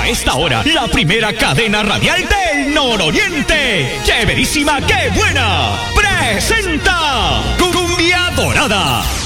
a esta hora, la primera cadena radial del Nororiente. ¡Qué verísima, qué buena! Presenta Cumbia Dorada.